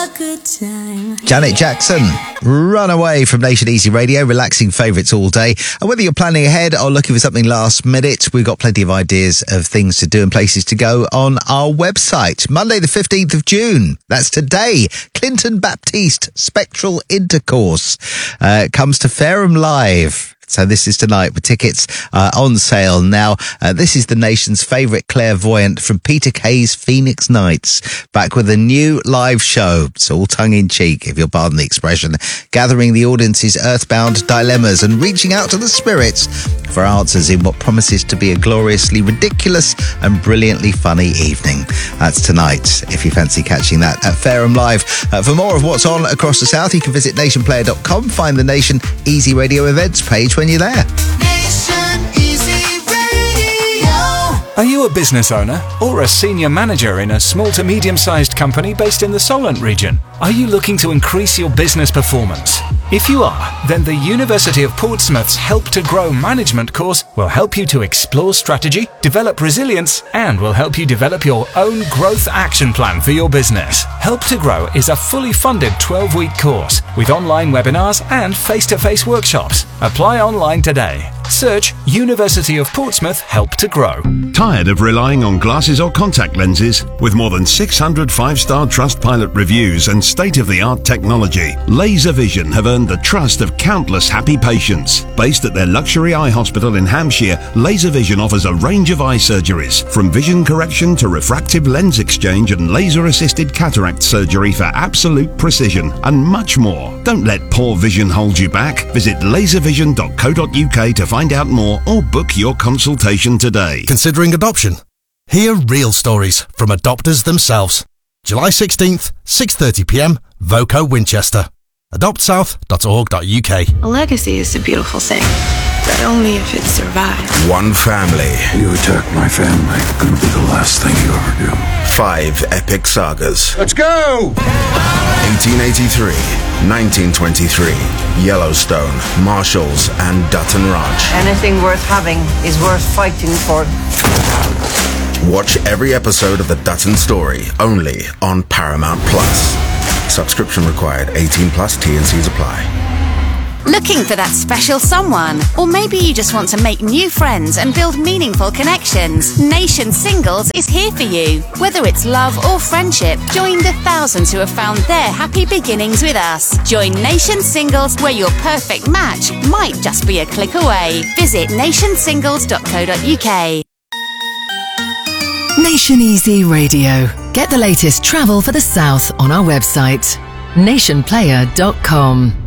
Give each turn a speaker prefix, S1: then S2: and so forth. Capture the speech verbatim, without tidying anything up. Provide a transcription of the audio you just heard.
S1: a good time.
S2: Janet Jackson, Runaway from Nation Easy Radio, relaxing favourites all day. And whether you're planning ahead or looking for something last minute, we've got plenty of ideas of things to do and places to go on our website. Monday the fifteenth of June, that's today, Clinton Baptiste Spectral Intercourse uh, comes to Fareham Live. So this is tonight with tickets uh, on sale now. Uh, this is the nation's favourite clairvoyant from Peter Kay's Phoenix Nights, back with a new live show. It's all tongue-in-cheek, if you'll pardon the expression, gathering the audience's earthbound dilemmas and reaching out to the spirits for answers in what promises to be a gloriously ridiculous and brilliantly funny evening. That's tonight, if you fancy catching that at Fareham Live. Uh, for more of what's on across the south, you can visit nation player dot com, find the Nation Easy Radio events page when you're there.
S1: Nation Easy Radio.
S3: Are you a business owner or a senior manager in a small to medium-sized company based in the Solent region? Are you looking to increase your business performance? If you are, then the University of Portsmouth's Help to Grow management course will help you to explore strategy, develop resilience, and will help you develop your own growth action plan for your business. Help to Grow is a fully funded twelve-week course with online webinars and face-to-face workshops. Apply online today. Search University of Portsmouth Help to Grow.
S4: Tired of relying on glasses or contact lenses? With more than six hundred five-star Trustpilot reviews and state-of-the-art technology, Laser Vision have earned the trust of countless happy patients. Based at their luxury eye hospital in Hampshire, Laser Vision offers a range of eye surgeries, from vision correction to refractive lens exchange and laser-assisted cataract surgery for absolute precision, and much more. Don't let poor vision hold you back. Visit laser vision dot co dot uk to find out more or book your consultation today.
S5: Considering adoption? Hear real stories from adopters themselves. July sixteenth, six thirty p m, Voco Winchester. adopt south dot org dot uk.
S6: A legacy is a beautiful thing, but only if it survives.
S7: One family.
S8: You attack my family, gonna be the last thing you ever do.
S7: Five epic sagas.
S8: Let's go!
S7: eighteen eighty-three, nineteen twenty-three, Yellowstone, Marshalls, and Dutton Ranch.
S9: Anything worth having is worth fighting for.
S7: Watch every episode of The Dutton Story, only on Paramount Plus. Subscription required, eighteen plus, T and C's apply.
S10: Looking for that special someone? Or maybe you just want to make new friends and build meaningful connections? Nation Singles is here for you. Whether it's love or friendship, join the thousands who have found their happy beginnings with us. Join Nation Singles, where your perfect match might just be a click away. Visit nation singles dot co dot uk.
S11: Nation Easy Radio. Get the latest travel for the South on our website, nation player dot com.